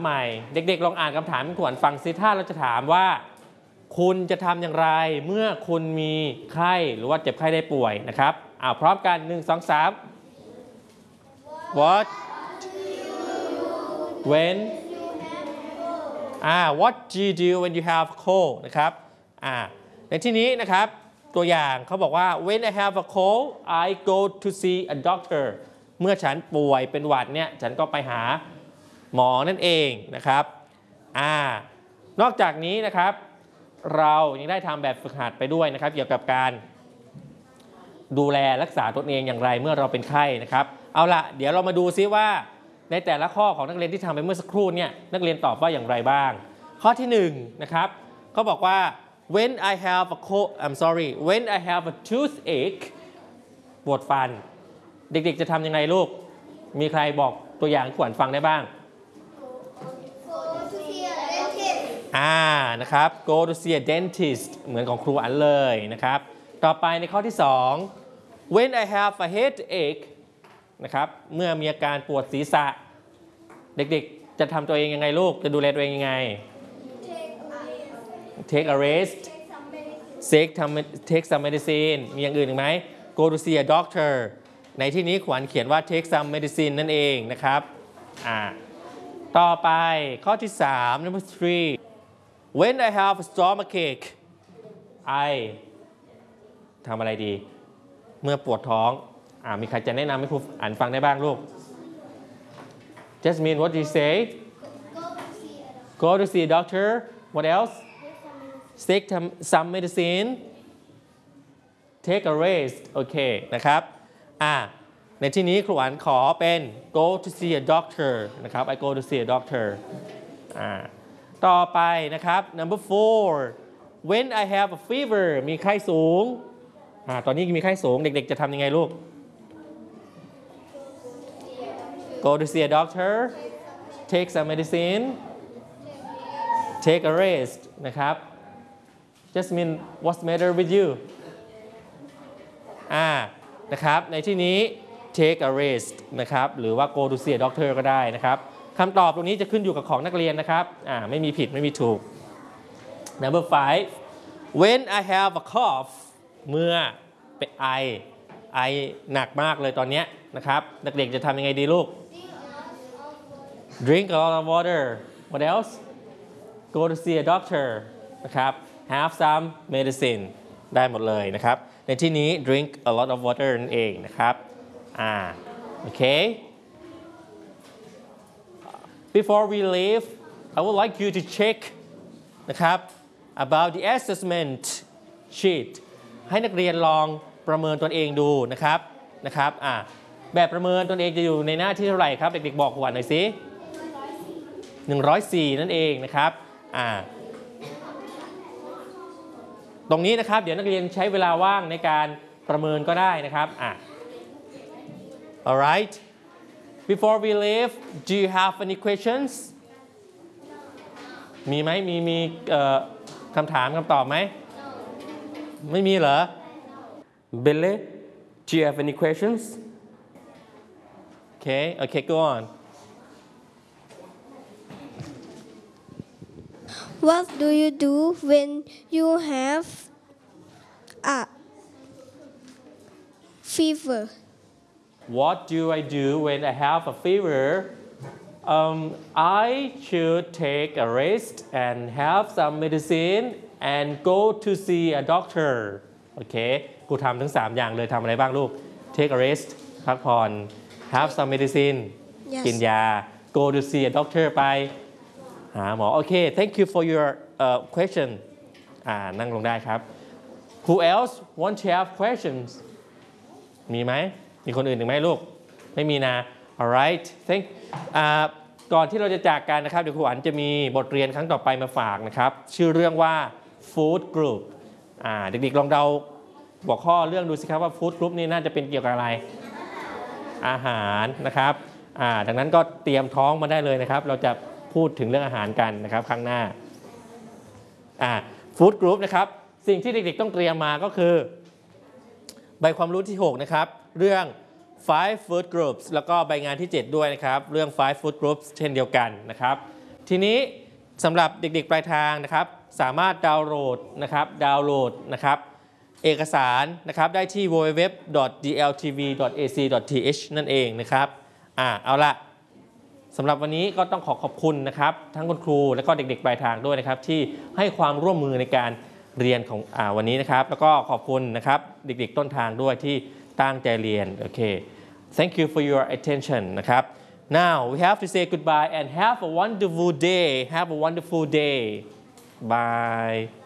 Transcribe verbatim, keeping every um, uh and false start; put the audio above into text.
ใหม่เด็กๆลองอ่านคำถามให้ขวัญฟังซิถ้าเราจะถามว่าคุณจะทำอย่างไรเมื่อคุณมีไข้หรือว่าเจ็บไข้ได้ป่วยนะครับอ่าพร้อมกันหนึ่ง สอง สาม What when อ่า What do you do when you have cold นะครับอ่าในที่นี้นะครับตัวอย่างเขาบอกว่า when I have a cold I go to see a doctor เมื่อฉันป่วยเป็นหวัดเนี่ยฉันก็ไปหาหมอนั่นเองนะครับอ่านอกจากนี้นะครับเรายังได้ทำแบบฝึกหัดไปด้วยนะครับเกี่ยวกับการดูแลรักษาตนเองอย่างไรเมื่อเราเป็นไข้นะครับเอาละเดี๋ยวเรามาดูซิว่าในแต่ละข้อของนักเรียนที่ทำไปเมื่อสักครู่เนี่ยนักเรียนตอบว่าอย่างไรบ้างข้อที่หนึ่งนะครับเขาบอกว่า when I have a cold I'm sorry when I have a toothache ปวดฟันเด็กๆจะทำยังไงลูกมีใครบอกตัวอย่างขวัญฟังได้บ้างอ่านะครับ go to see a dentist เหมือนของครูอันเลยนะครับต่อไปในข้อที่สอง when I have a headache นะครับเมื่อมีอาการปวดศีรษะเด็กๆจะทำตัวเองยังไงลูกจะดูแลตัวเองยังไง take a rest take take some medicine มีอย่างอื่นอีกไหม go to see a doctor ในที่นี้ขวัญเขียนว่า take some medicine นั่นเองนะครับอ่าต่อไปข้อที่สาม number three when I have a stomachache I ทำอะไรดีเมื่อปวดท้องอ่ามีใครจะแนะนำให้ครูอ่านฟังได้บ้างลูก Jasmine what do you say go to see a doctor what else take some medicine take a rest โอเคนะครับอ่าในที่นี้ครูอันขอเป็น go to see a doctor นะครับ I go to see a doctor อ่าต่อไปนะครับ number four when I have a fever มีไข้สูงอ่าตอนนี้มีไข้สูงเด็กๆจะทำยังไงลูก go to see a doctor take some medicine take a rest นะครับ Jasmine what's the matter with you อ่านะครับในที่นี้ take a rest นะครับหรือว่า go to see a doctor ก็ได้นะครับคำตอบตรงนี้จะขึ้นอยู่กับของนักเรียนนะครับอ่าไม่มีผิดไม่มีถูก number five when I have a cough เมื่อเป็นไอไอหนักมากเลยตอนนี้นะครับนักเรียนจะทำยังไงดีลูก drink a lot of water what else go to see a doctor นะครับ have some medicine ได้หมดเลยนะครับในที่นี้ drink a lot of water นั่นเองนะครับอ่าโอเคBefore we leave, I would like you to check นะครับ about the assessment sheet ให้นักเรียนลองประเมินตนเองดูนะครับนะครับอ่าแบบประเมินตนเองจะอยู่ในหน้าที่เท่าไหร่ครับเด็กๆบอกขวัญหน่อยสิหนึ่งร้อยสี่นั่นเองนะครับอ่าตรงนี้นะครับเดี๋ยวนักเรียนใช้เวลาว่างในการประเมินก็ได้นะครับอ่า alright Before we leave, do you have any questions? มีไหมมีมีคำถามคำตอบไหม ไม่มีเหรอ Billy, do you have any questions? Okay, okay, go on. What do you do when you have a fever?What do I do when I have a fever? Um, I should take a rest and have some medicine and go to see a doctor. โอเคครูทำทั้งสามอย่างเลยทำอะไรบ้างลูก Take a rest พักผ่อน have some medicine yes. กินยา go to see a doctor ไปหาหมอโอเค thank you for your uh, question อ่านั่งลงได้ครับ Who else want to have questions มีไหมมีคนอื่นอีกไหมลูกไม่มีนะ alright thank ก่อนที่เราจะจากกันนะครับเดี๋ยวครูอันจะมีบทเรียนครั้งต่อไปมาฝากนะครับชื่อเรื่องว่า food group เด็กๆลองเดาหัวข้อเรื่องดูสิครับว่า food group นี่น่าจะเป็นเกี่ยวกับอะไรอาหารนะครับดังนั้นก็เตรียมท้องมาได้เลยนะครับเราจะพูดถึงเรื่องอาหารกันนะครับครั้งหน้า food group นะครับสิ่งที่เด็กๆต้องเตรียมมาก็คือใบความรู้ที่หกนะครับเรื่อง five food groups แล้วก็ใบงานที่เจ็ดด้วยนะครับเรื่อง five food groups เช่นเดียวกันนะครับทีนี้สำหรับเด็กๆปลายทางนะครับสามารถดาวน์โหลดนะครับดาวน์โหลดนะครับเอกสารนะครับได้ที่ ดับเบิลยู ดับเบิลยู ดับเบิลยู ดอท ดี แอล ที วี ดอท เอ ซี ดอท ที เอช นั่นเองนะครับอ่าเอาละสำหรับวันนี้ก็ต้องขอขอบคุณนะครับทั้งคุณครูและก็เด็กๆปลายทางด้วยนะครับที่ให้ความร่วมมือในการเรียนของอ่าวันนี้นะครับแล้วก็ขอบคุณนะครับเด็กๆต้นทางด้วยที่ตั้งใจเรียนโอเค thank you for your attention นะครับ now we have to say goodbye and have a wonderful day have a wonderful day bye